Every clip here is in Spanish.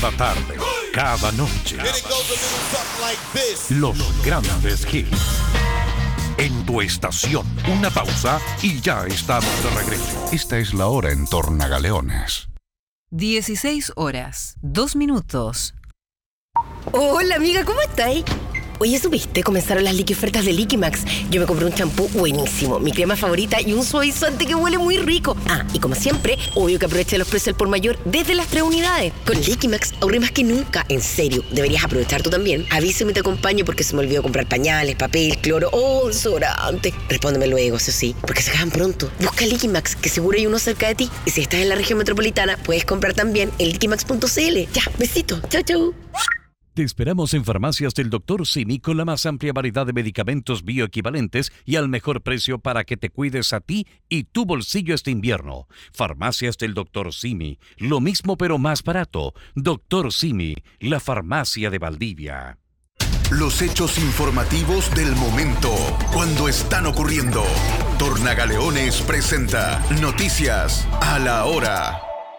Cada tarde, cada noche. Los grandes hits. En tu estación, una pausa y ya estamos de regreso. Esta es la hora en Tornagaleones. 16 horas, 2 minutos. Hola amiga, ¿cómo estáis? Oye, ¿supiste? Comenzaron las liquiofertas de Liquimax. Yo me compré un champú buenísimo, mi crema favorita y un suavizante que huele muy rico. Ah, y como siempre, obvio que aproveché los precios al por mayor desde las 3 unidades. Con Liquimax ahorré más que nunca. En serio, deberías aprovechar tú también. Avísame y te acompaño porque se me olvidó comprar pañales, papel, cloro o desodorante. Respóndeme luego, eso sí, porque se acaban pronto. Busca Liquimax, que seguro hay uno cerca de ti. Y si estás en la región metropolitana, puedes comprar también en liquimax.cl. Ya, besito. Chau, chau. Te esperamos en Farmacias del Dr. Simi con la más amplia variedad de medicamentos bioequivalentes y al mejor precio para que te cuides a ti y tu bolsillo este invierno. Farmacias del Dr. Simi, lo mismo pero más barato. Dr. Simi, la farmacia de Valdivia. Los hechos informativos del momento, cuando están ocurriendo. Tornagaleones presenta Noticias a la Hora.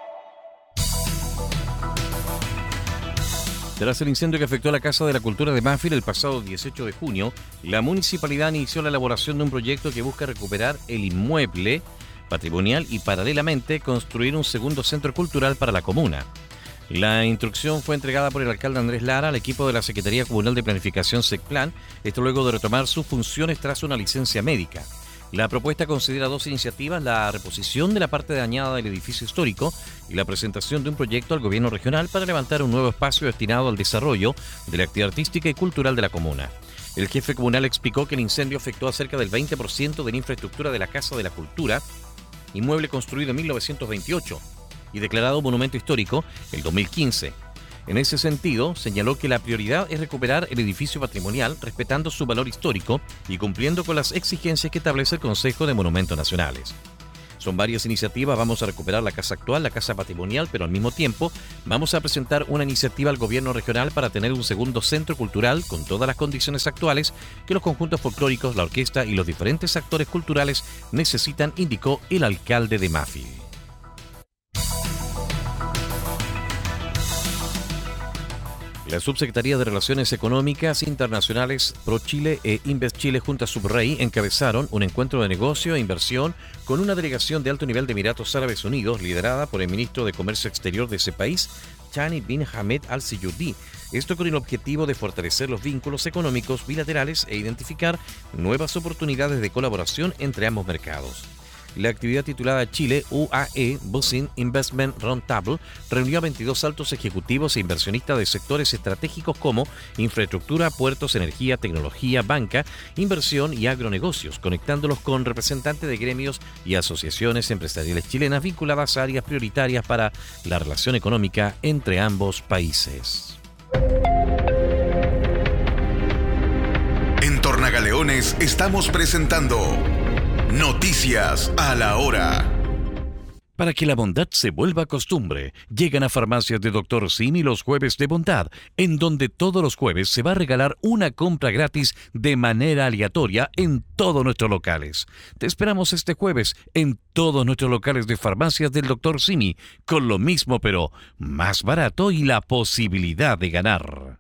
Tras el incendio que afectó a la Casa de la Cultura de Banfield el pasado 18 de junio, la municipalidad inició la elaboración de un proyecto que busca recuperar el inmueble patrimonial y paralelamente construir un segundo centro cultural para la comuna. La instrucción fue entregada por el alcalde Andrés Lara al equipo de la Secretaría Comunal de Planificación SECPLAN, esto luego de retomar sus funciones tras una licencia médica. La propuesta considera dos iniciativas: la reposición de la parte dañada del edificio histórico y la presentación de un proyecto al gobierno regional para levantar un nuevo espacio destinado al desarrollo de la actividad artística y cultural de la comuna. El jefe comunal explicó que el incendio afectó a cerca del 20% de la infraestructura de la Casa de la Cultura, inmueble construido en 1928 y declarado monumento histórico el 2015. En ese sentido, señaló que la prioridad es recuperar el edificio patrimonial respetando su valor histórico y cumpliendo con las exigencias que establece el Consejo de Monumentos Nacionales. Son varias iniciativas: vamos a recuperar la casa actual, la casa patrimonial, pero al mismo tiempo vamos a presentar una iniciativa al gobierno regional para tener un segundo centro cultural con todas las condiciones actuales que los conjuntos folclóricos, la orquesta y los diferentes actores culturales necesitan, indicó el alcalde de Banfield. La Subsecretaría de Relaciones Económicas Internacionales ProChile e InvestChile junto a Subrey encabezaron un encuentro de negocio e inversión con una delegación de alto nivel de Emiratos Árabes Unidos liderada por el ministro de Comercio Exterior de ese país, Thani bin Hamed Al Siyudi. Esto con el objetivo de fortalecer los vínculos económicos bilaterales e identificar nuevas oportunidades de colaboración entre ambos mercados. La actividad titulada Chile UAE Business Investment Roundtable reunió a 22 altos ejecutivos e inversionistas de sectores estratégicos como infraestructura, puertos, energía, tecnología, banca, inversión y agronegocios, conectándolos con representantes de gremios y asociaciones empresariales chilenas vinculadas a áreas prioritarias para la relación económica entre ambos países. En Tornagaleones estamos presentando Noticias a la Hora. Para que la bondad se vuelva costumbre, llegan a Farmacias de Dr. Simi los jueves de bondad, en donde todos los jueves se va a regalar una compra gratis de manera aleatoria en todos nuestros locales. Te esperamos este jueves en todos nuestros locales de Farmacias del Dr. Simi, con lo mismo pero más barato y la posibilidad de ganar.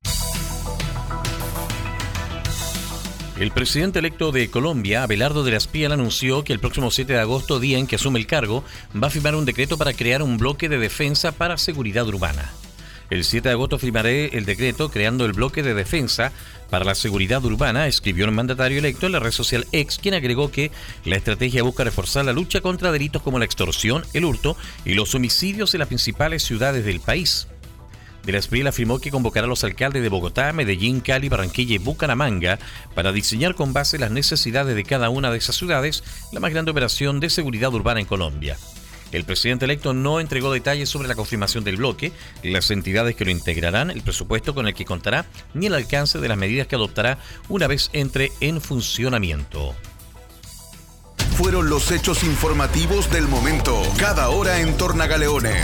El presidente electo de Colombia, Abelardo de la Espriella, anunció que el próximo 7 de agosto, día en que asume el cargo, va a firmar un decreto para crear un bloque de defensa para seguridad urbana. El 7 de agosto firmaré el decreto creando el bloque de defensa para la seguridad urbana, escribió el mandatario electo en la red social X, quien agregó que la estrategia busca reforzar la lucha contra delitos como la extorsión, el hurto y los homicidios en las principales ciudades del país. De la Espriella afirmó que convocará a los alcaldes de Bogotá, Medellín, Cali, Barranquilla y Bucaramanga para diseñar con base en las necesidades de cada una de esas ciudades la más grande operación de seguridad urbana en Colombia. El presidente electo no entregó detalles sobre la confirmación del bloque, las entidades que lo integrarán, el presupuesto con el que contará, ni el alcance de las medidas que adoptará una vez entre en funcionamiento. Fueron los hechos informativos del momento, cada hora en Tornagaleones.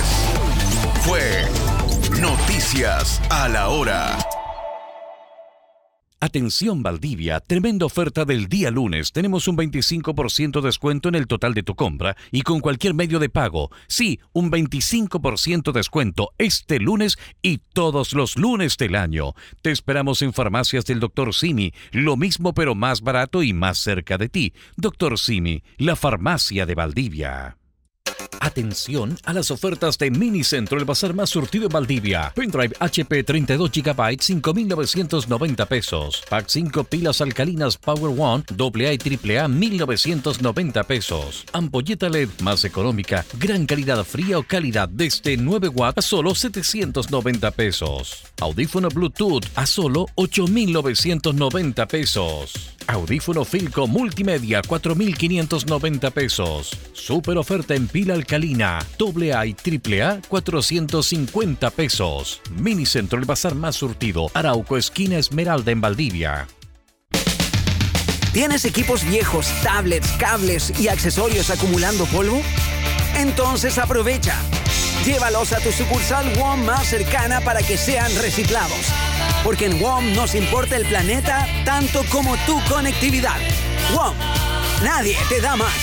Fue Noticias a la Hora. Atención Valdivia, tremenda oferta del día lunes. Tenemos un 25% de descuento en el total de tu compra y con cualquier medio de pago. Sí, un 25% de descuento este lunes y todos los lunes del año. Te esperamos en Farmacias del Dr. Simi, lo mismo pero más barato y más cerca de ti. Dr. Simi, la farmacia de Valdivia. Atención a las ofertas de Minicentro, el bazar más surtido en Valdivia. Pendrive HP 32 GB, 5.990 pesos. Pack 5 pilas alcalinas Power One, AA y AAA, 1.990 pesos. Ampolleta LED más económica, gran calidad fría o calidad desde 9 watts a solo 790 pesos. Audífono Bluetooth a solo 8.990 pesos. Audífono Filco Multimedia 4.590 pesos. Super oferta en pila alcalina AA y AAA 450 pesos. Minicentro, el bazar más surtido, Arauco esquina Esmeralda en Valdivia. ¿Tienes equipos viejos, tablets, cables y accesorios acumulando polvo? Entonces aprovecha. Llévalos a tu sucursal WOM más cercana para que sean reciclados. Porque en WOM nos importa el planeta tanto como tu conectividad. WOM, nadie te da más.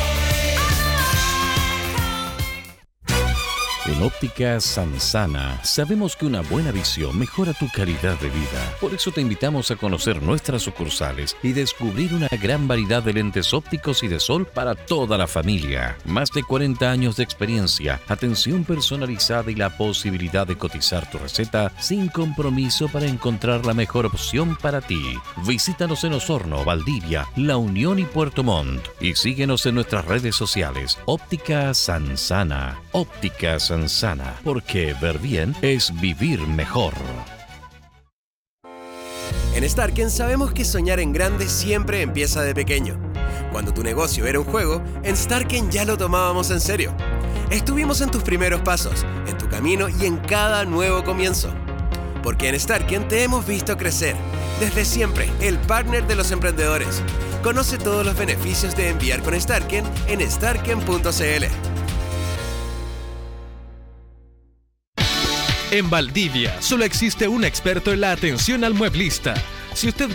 En Óptica Sansana sabemos que una buena visión mejora tu calidad de vida. Por eso te invitamos a conocer nuestras sucursales y descubrir una gran variedad de lentes ópticos y de sol para toda la familia. Más de 40 años de experiencia, atención personalizada y la posibilidad de cotizar tu receta sin compromiso para encontrar la mejor opción para ti. Visítanos en Osorno, Valdivia, La Unión y Puerto Montt. Y síguenos en nuestras redes sociales. Óptica Sansana. Óptica Sansana, porque ver bien es vivir mejor. En Starken sabemos que soñar en grande siempre empieza de pequeño. Cuando tu negocio era un juego, en Starken ya lo tomábamos en serio. Estuvimos en tus primeros pasos, en tu camino y en cada nuevo comienzo. Porque en Starken te hemos visto crecer. Desde siempre, el partner de los emprendedores. Conoce todos los beneficios de enviar con Starken en starken.cl. En Valdivia solo existe un experto en la atención al mueblista. Si usted